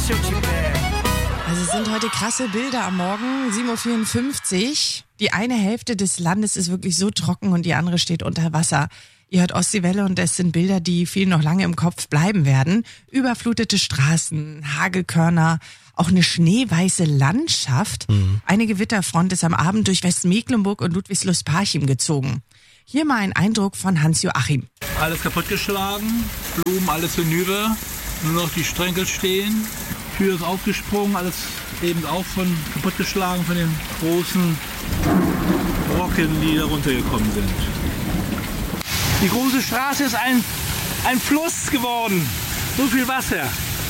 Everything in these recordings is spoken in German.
Also es sind heute krasse Bilder am Morgen, 7.54 Uhr. Die eine Hälfte des Landes ist wirklich so trocken und die andere steht unter Wasser. Ihr hört Ostseewelle und es sind Bilder, die vielen noch lange im Kopf bleiben werden. Überflutete Straßen, Hagelkörner, auch eine schneeweiße Landschaft. Eine Gewitterfront ist am Abend durch Westmecklenburg und Ludwigslust-Parchim gezogen. Hier mal ein Eindruck von Hans-Joachim. Alles kaputtgeschlagen, Blumen alles hinüber, nur noch die Stränke stehen. Tür ist aufgesprungen, alles eben auch kaputtgeschlagen von den großen Brocken, die da runtergekommen sind. Die große Straße ist ein Fluss geworden. So viel Wasser.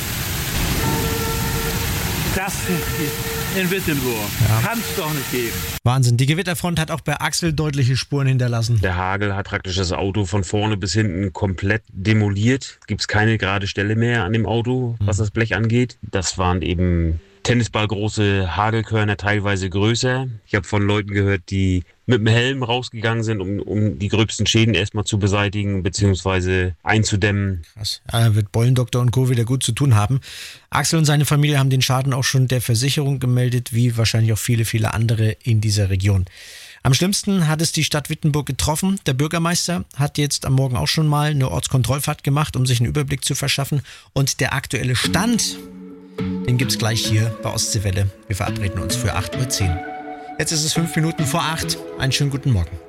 Das in Wittenburg. Kann es doch nicht geben. Wahnsinn. Die Gewitterfront hat auch bei Axel deutliche Spuren hinterlassen. Der Hagel hat praktisch das Auto von vorne bis hinten komplett demoliert. Gibt es keine gerade Stelle mehr an dem Auto, was das Blech angeht. Das waren eben tennisballgroße Hagelkörner, teilweise größer. Ich habe von Leuten gehört, die mit dem Helm rausgegangen sind, um die gröbsten Schäden erstmal zu beseitigen bzw. einzudämmen. Krass. Da wird Bollendoktor und Co. wieder gut zu tun haben. Axel und seine Familie haben den Schaden auch schon der Versicherung gemeldet, wie wahrscheinlich auch viele, viele andere in dieser Region. Am schlimmsten hat es die Stadt Wittenburg getroffen. Der Bürgermeister hat jetzt am Morgen auch schon mal eine Ortskontrollfahrt gemacht, um sich einen Überblick zu verschaffen. Und der aktuelle Stand, den gibt's gleich hier bei Ostseewelle. Wir verabreden uns für 8.10 Uhr. Jetzt ist es 5 Minuten vor 8. Einen schönen guten Morgen.